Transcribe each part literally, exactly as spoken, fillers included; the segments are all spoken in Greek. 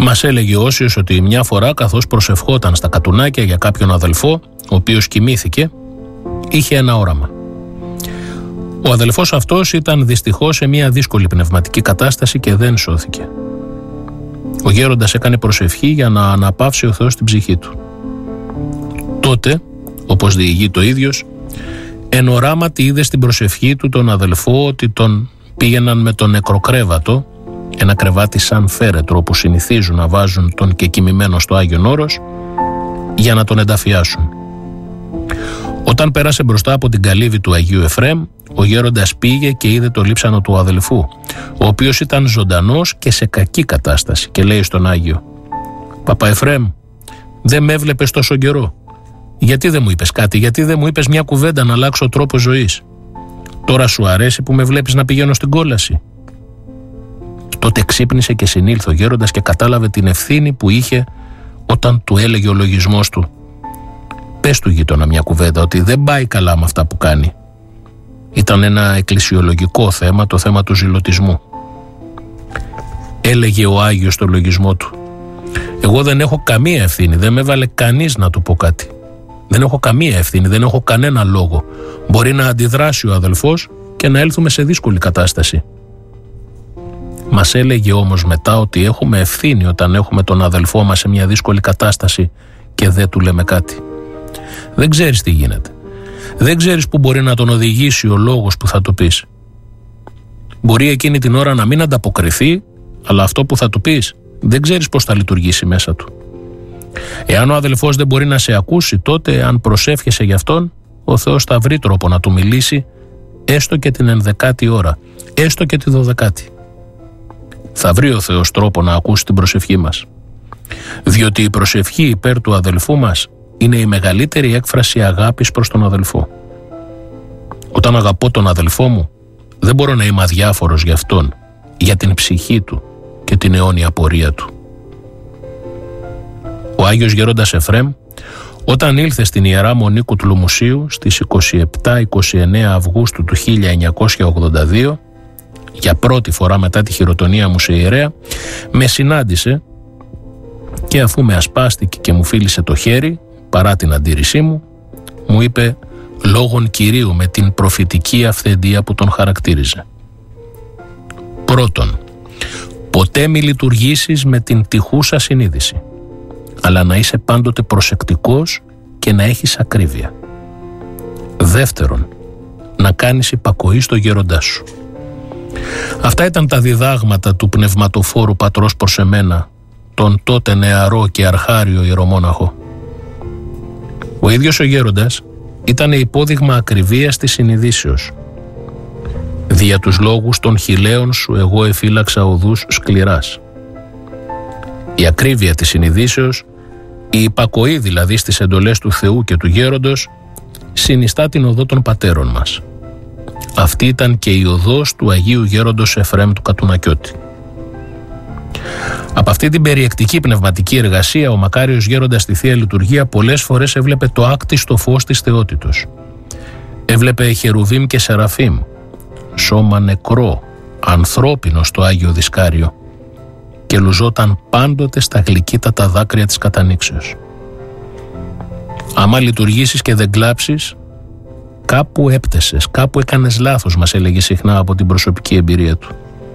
Μας έλεγε ο Όσιος ότι μια φορά, καθώς προσευχόταν στα κατουνάκια για κάποιον αδελφό, ο οποίος κοιμήθηκε, είχε ένα όραμα. Ο αδελφός αυτός ήταν δυστυχώς σε μια δύσκολη πνευματική κατάσταση και δεν σώθηκε. Ο γέροντας έκανε προσευχή για να αναπαύσει ο Θεός την ψυχή του. Τότε, όπως διηγεί το ίδιος, εν οράματι είδε στην προσευχή του τον αδελφό ότι τον πήγαιναν με τον νεκροκρέβατο, ένα κρεβάτι σαν φέρετρο όπου συνηθίζουν να βάζουν τον και κοιμημένο στο Άγιον Όρος, για να τον ενταφιάσουν. Όταν πέρασε μπροστά από την καλύβη του Αγίου Εφραίμ, ο γέροντας πήγε και είδε το λείψανο του αδελφού, ο οποίος ήταν ζωντανός και σε κακή κατάσταση, και λέει στον Άγιο: «Παπα Εφραίμ, δεν με έβλεπες τόσο καιρό. Γιατί δεν μου είπες κάτι, γιατί δεν μου είπες μια κουβέντα να αλλάξω τρόπο ζωής? Τώρα σου αρέσει που με βλέπεις να πηγαίνω στην κόλαση?» Τότε ξύπνησε και συνήλθε ο γέροντας και κατάλαβε την ευθύνη που είχε όταν του έλεγε ο λογισμός του: «Πες του γείτονα μια κουβέντα ότι δεν πάει καλά με αυτά που κάνει». Ήταν ένα εκκλησιολογικό θέμα, το θέμα του ζηλωτισμού. Έλεγε ο Άγιος στο λογισμό του: «Εγώ δεν έχω καμία ευθύνη, δεν με έβαλε κανείς να του πω κάτι. Δεν έχω καμία ευθύνη, δεν έχω κανένα λόγο. Μπορεί να αντιδράσει ο αδελφός και να έλθουμε σε δύσκολη κατάσταση». Μας έλεγε όμως μετά ότι έχουμε ευθύνη όταν έχουμε τον αδελφό μας σε μια δύσκολη κατάσταση και δεν του λέμε κάτι. Δεν ξέρεις τι γίνεται. Δεν ξέρεις που μπορεί να τον οδηγήσει ο λόγος που θα του πεις. Μπορεί εκείνη την ώρα να μην ανταποκριθεί, αλλά αυτό που θα του πεις δεν ξέρεις πώς θα λειτουργήσει μέσα του. Εάν ο αδελφός δεν μπορεί να σε ακούσει, τότε αν προσεύχεσαι γι' αυτόν, ο Θεός θα βρει τρόπο να του μιλήσει, έστω και την ενδεκάτη ώρα, έστω και τη δωδεκάτη. Θα βρει ο Θεός τρόπο να ακούσει την προσευχή μας. Διότι η προσευχή υπέρ του αδελφού μας είναι η μεγαλύτερη έκφραση αγάπης προς τον αδελφό. Όταν αγαπώ τον αδελφό μου, δεν μπορώ να είμαι αδιάφορος για αυτόν, για την ψυχή του και την αιώνια πορεία του. Ο Άγιος Γέροντας Εφραίμ, όταν ήλθε στην Ιερά Μονή Κουτλουμουσίου στις είκοσι επτά είκοσι εννέα Αυγούστου του χίλια εννιακόσια ογδόντα δύο, για πρώτη φορά μετά τη χειροτονία μου σε ιερέα, με συνάντησε και αφού με ασπάστηκε και μου φίλησε το χέρι, παρά την αντίρρησή μου, μου είπε λόγον Κυρίου με την προφητική αυθεντία που τον χαρακτήριζε: «Πρώτον, ποτέ μη λειτουργήσεις με την τυχούσα συνείδηση, αλλά να είσαι πάντοτε προσεκτικός και να έχεις ακρίβεια. Δεύτερον, να κάνεις υπακοή στο γέροντά σου». Αυτά ήταν τα διδάγματα του πνευματοφόρου πατρός προς εμένα, τον τότε νεαρό και αρχάριο ιερομόναχο. Ο ίδιος ο γέροντας ήταν υπόδειγμα ακριβίας της συνειδήσεως. «Δια τους λόγους των χιλέων σου εγώ εφύλαξα οδούς σκληράς». Η ακρίβεια της συνειδήσεως, η υπακοή δηλαδή στις εντολές του Θεού και του γέροντος, συνιστά την οδό των πατέρων μας. Αυτή ήταν και η οδός του Αγίου Γέροντος Εφραίμ του Κατουνακιώτη. Από αυτή την περιεκτική πνευματική εργασία, ο μακάριος γέροντας στη Θεία Λειτουργία πολλές φορές έβλεπε το άκτιστο φως της θεότητος. Έβλεπε χερουβίμ και σεραφίμ, σώμα νεκρό, ανθρώπινο στο Άγιο Δισκάριο, και λουζόταν πάντοτε στα γλυκύτατα δάκρυα της κατανοίξεως. «Άμα λειτουργήσεις και δεν κλάψεις, κάπου έπτεσες, κάπου έκανες λάθος», μας έλεγε συχνά από την προσωπική εμπειρία του.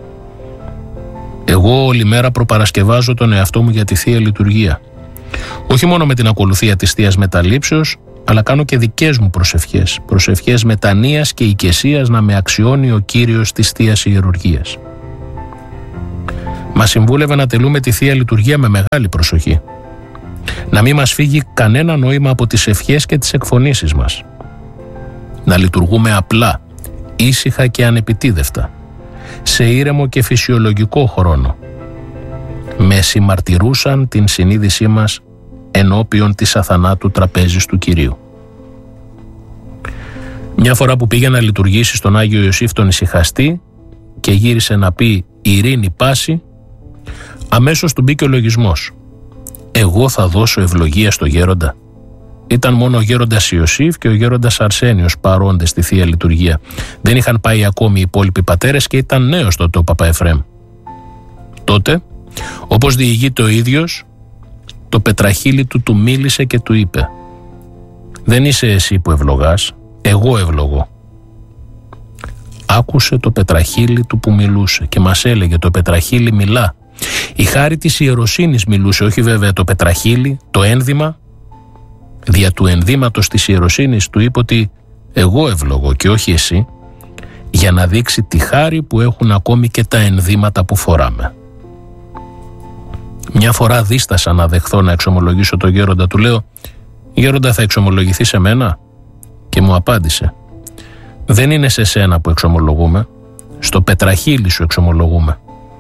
Εγώ όλη μέρα προπαρασκευάζω τον εαυτό μου για τη Θεία Λειτουργία. Όχι μόνο με την ακολουθία της Θείας Μεταλήψεως, αλλά κάνω και δικές μου προσευχές, προσευχές μετανοίας και οικεσίας να με αξιώνει ο Κύριος της Θείας Ιερουργίας. Μας συμβούλευε να τελούμε τη Θεία Λειτουργία με μεγάλη προσοχή. Να μην μας φύγει κανένα νόημα από τις ευχές και τις εκφωνήσεις μας. Να λειτουργούμε απλά, ήσυχα και ανεπιτίδευτα, σε ήρεμο και φυσιολογικό χρόνο. Με συμμαρτυρούσαν την συνείδησή μας ενώπιον της αθανάτου τραπέζης του Κυρίου. Μια φορά που πήγε να λειτουργήσει στον Άγιο Ιωσήφ τον Ησυχαστή και γύρισε να πει «Ειρήνη πάση», αμέσως του μπήκε ο λογισμός: «Εγώ θα δώσω ευλογία στο γέροντα». Ήταν μόνο ο γέροντας Ιωσήφ και ο γέροντας Αρσένιος παρόντες στη Θεία Λειτουργία. Δεν είχαν πάει ακόμη οι υπόλοιποι πατέρες και ήταν νέος τότε ο Παπα Εφραίμ. Τότε, όπως Όπως διηγείται ο ίδιος, το πετραχύλι του του μίλησε και του είπε: «Δεν είσαι εσύ που ευλογάς, εγώ ευλογώ». Άκουσε το πετραχύλι του που μιλούσε και μας έλεγε: «Το πετραχύλι μιλά». Η χάρη της ιεροσύνης μιλούσε, όχι βέβαια το πετραχύλι, το ένδυμα. Δια του ενδύματος της ιεροσύνης του είπε ότι εγώ ευλογώ και όχι εσύ, για να δείξει τη χάρη που έχουν ακόμη και τα ενδύματα που φοράμε. Μια φορά δίστασα να δεχθώ να εξομολογήσω το γέροντα. Του λέω: «Γέροντα, θα εξομολογηθεί σε μένα?» Και μου απάντησε: «Δεν είναι σε σένα που εξομολογούμε, στο πετραχύλι σου εξομολογούμε».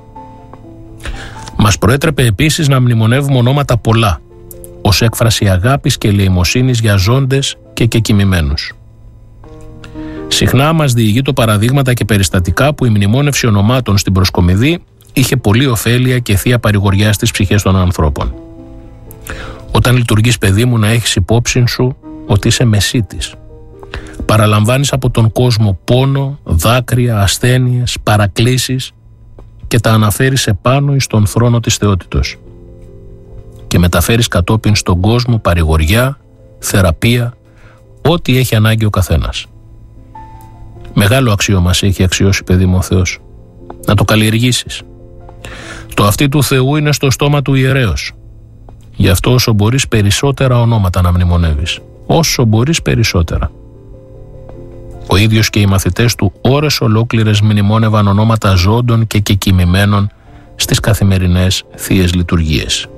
Μας προέτρεπε επίσης να μνημονεύουμε ονόματα πολλά, ως έκφραση αγάπης και ελεημοσύνης για ζώντες και κεκοιμημένους. Συχνά μας διηγεί το παραδείγματα και περιστατικά που η μνημόνευση ονομάτων στην προσκομιδή είχε πολλή ωφέλεια και θεία παρηγοριά στις ψυχές των ανθρώπων. Όταν λειτουργείς, παιδί μου, να έχεις υπόψη σου ότι είσαι μεσίτης. Παραλαμβάνεις από τον κόσμο πόνο, δάκρυα, ασθένειες, παρακλήσεις και τα αναφέρεις επάνω εις τον θρόνο της θεότητος. Και μεταφέρεις κατόπιν στον κόσμο παρηγοριά, θεραπεία, ό,τι έχει ανάγκη ο καθένας. Μεγάλο αξίωμα σε έχει αξιώσει, παιδί μου, ο Θεός. Να το καλλιεργήσεις. Το αυτί του Θεού είναι στο στόμα του ιερέως. Γι' αυτό όσο μπορείς περισσότερα ονόματα να μνημονεύεις. Όσο μπορείς περισσότερα. Ο ίδιος και οι μαθητές του ώρες ολόκληρες μνημόνευαν ονόματα ζώντων και κεκοιμημένων στις καθημερινές θείες λειτουργίες.